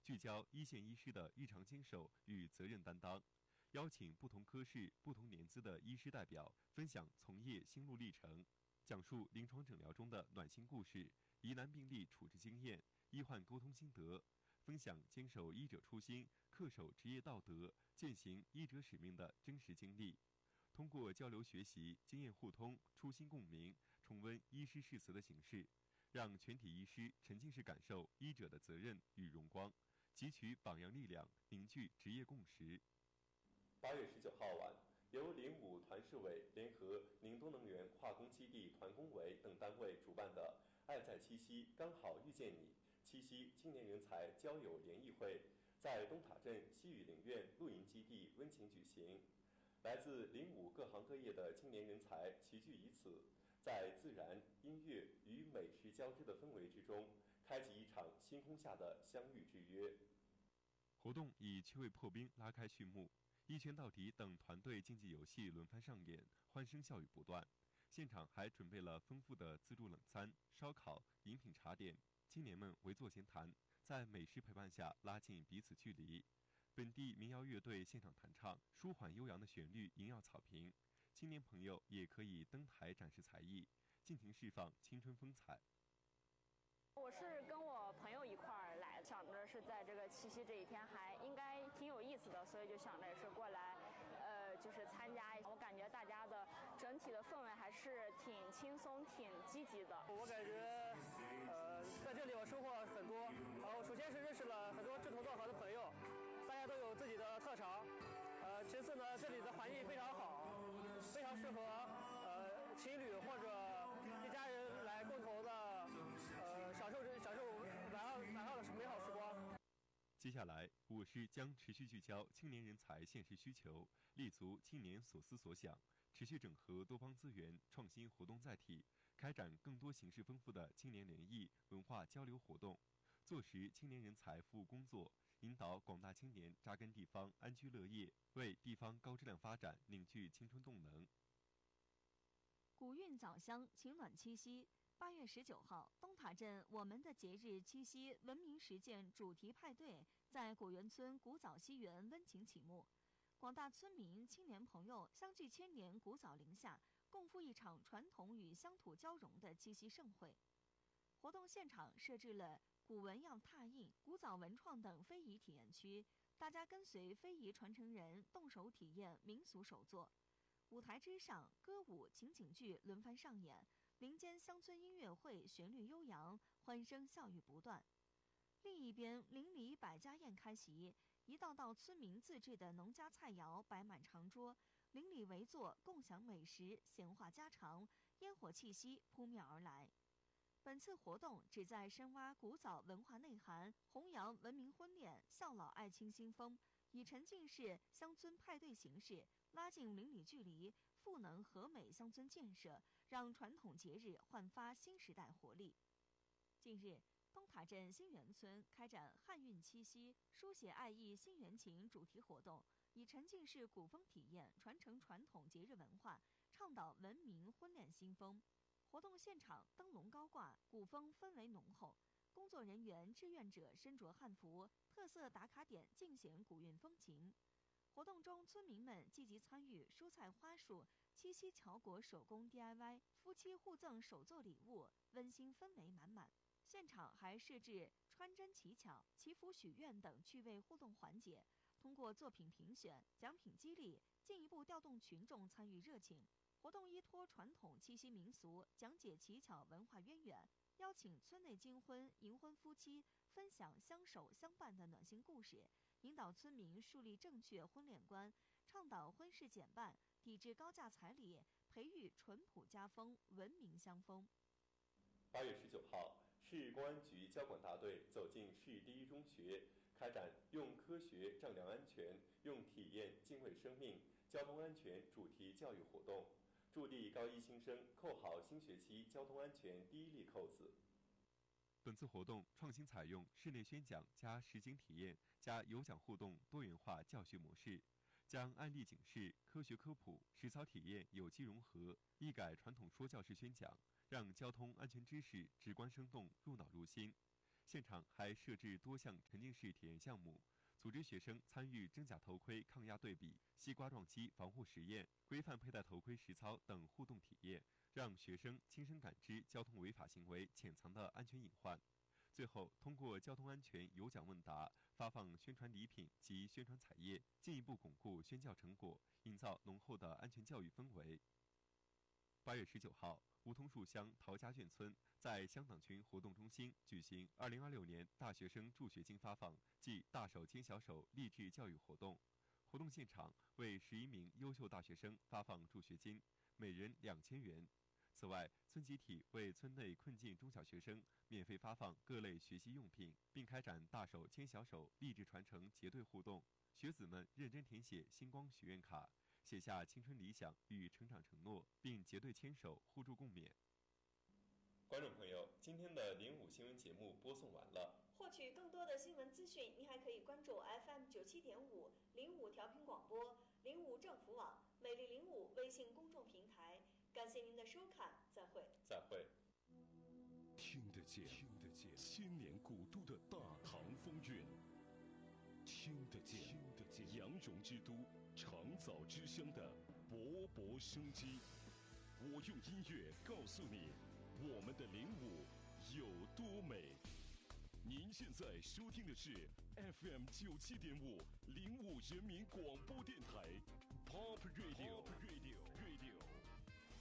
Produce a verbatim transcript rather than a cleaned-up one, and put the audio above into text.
聚焦一线医师的日常坚守与责任担当，邀请不同科室、不同年资的医师代表分享从业心路历程，讲述临床诊疗中的暖心故事、疑难病例处置经验、医患沟通心得，分享坚守医者初心、恪守职业道德、践行医者使命的真实经历。通过交流学习、经验互通、初心共鸣，重温医师誓词的形式，让全体医师沉浸式感受医者的责任与荣光，汲取榜样力量，凝聚职业共识。 八月十九号晚，由零五团市委联合宁东能源化工基地团工委等单位主办的“爱在七夕，刚好遇见你”七夕青年人才交友联谊会，在东塔镇西语陵苑露营基地温情举行。来自零五各行各业的青年人才齐聚于此，在自然、音乐与美食交织的氛围之中，开启一场星空下的相遇之约。 活动以趣味破冰拉开序幕，一拳到底等团队竞技游戏轮番上演，欢声笑语不断。现场还准备了丰富的自助冷餐、烧烤、饮品茶点，青年们围坐闲谈，在美食陪伴下拉近彼此距离。本地民谣乐队现场弹唱，舒缓悠扬的旋律萦绕草坪，青年朋友也可以登台展示才艺，尽情释放青春风采。 我是跟我朋友一块儿来，想着是在这个七夕这一天还应该挺有意思的，所以就想着也是过来，呃，就是参加。我感觉大家的整体的氛围还是挺轻松、挺积极的。 我感觉，呃，在这里我收获很多。然后首先是认识了很多志同道合的朋友，大家都有自己的特长。呃，其次呢，这里的环境非常好，非常适合呃情侣或者一家人来共同的呃享受享受晚上晚上的美好时光。 接下来，我市将持续聚焦青年人才现实需求，立足青年所思所想，持续整合多方资源，创新活动载体，开展更多形式丰富的青年联谊、文化交流活动，做实青年人才服务工作，引导广大青年扎根地方，安居乐业，为地方高质量发展凝聚青春动能。 古韵早香，情暖七夕。八月十九号，东塔镇我们的节日七夕文明实践主题派对在果园村古早西园温情启幕。广大村民、青年朋友相聚千年古早林下，共赴一场传统与乡土交融的七夕盛会。活动现场设置了古纹样拓印、古早文创等非遗体验区，大家跟随非遗传承人动手体验民俗手作。舞台之上，歌舞、情景剧轮番上演，林间乡村音乐会旋律悠扬，欢声笑语不断。另一边，邻里百家宴开席，一道道村民自制的农家菜肴摆满长桌，邻里围坐共享美食，闲话家常，烟火气息扑面而来。本次活动旨在深挖古早文化内涵，弘扬文明婚恋、孝老爱亲新风，以沉浸式乡村派对形式拉近邻里距离，赋能和美乡村建设，让传统节日焕发新时代活力。近日，东塔镇新园村开展汉韵七夕、书写爱意新园情主题活动，以沉浸式古风体验传承传统节日文化，倡导文明婚恋新风。活动现场灯笼高挂，古风氛围浓厚，工作人员、志愿者身着汉服，特色打卡点尽显古韵风情。活动中，村民们积极参与蔬菜花束、七夕巧果手工 D I Y， 夫妻互赠手作礼物，温馨氛围满满。现场还设置穿针乞巧、祈福许愿等趣味互动环节，通过作品评选、奖品激励，进一步调动群众参与热情。活动依托传统七夕民俗，讲解乞巧文化渊源，邀请村内金婚、银婚夫妻分享相守相伴的暖心故事，引导村民树立正确婚恋观，倡导婚事减半，抵制高价彩礼，培育淳朴家风、文明乡风。 八月十九号，市公安局交管大队走进市第一中学，开展用科学丈量安全、用体验敬畏生命交通安全主题教育活动，助力高一新生扣好新学期交通安全第一粒扣子。 本次活动创新采用室内宣讲加实景体验加有奖互动多元化教学模式，将案例警示、科学科普、实操体验有机融合，一改传统说教式宣讲，让交通安全知识直观生动、入脑入心。 现场还设置多项沉浸式体验项目，组织学生参与真假头盔抗压对比、西瓜撞击防护实验、规范佩戴头盔实操等互动体验，让学生亲身感知交通违法行为潜藏的安全隐患。最后，通过交通安全有奖问答、发放宣传礼品及宣传彩页，进一步巩固宣教成果，营造浓厚的安全教育氛围。八月十九号，梧桐树乡陶家眷村在乡党群活动中心举行二零二六年大学生助学金发放暨大手牵小手励志教育活动。活动现场为十一名优秀大学生发放助学金，每人两千元。此外，村集体为村内困境中小学生免费发放各类学习用品，并开展大手牵小手励志传承结对互动。学子们认真填写星光许愿卡，写下青春理想与成长承诺，并结对牵手互助共勉。 观众朋友，今天的零五新闻节目播送完了。 获取更多的新闻资讯，您还可以关注 F M 九七点五零五调频广播、零五政府网、美丽零五微信公众平台。感谢您的收看，再会。 再会。 听得见，听得见千年古都的大唐风韵，听得见，听得见羊绒之都长枣之乡的勃勃生机。我用音乐告诉你，我们的零五有多美。您现在收听的是 F M 九七点五零五人民广播电台 Pop Radio。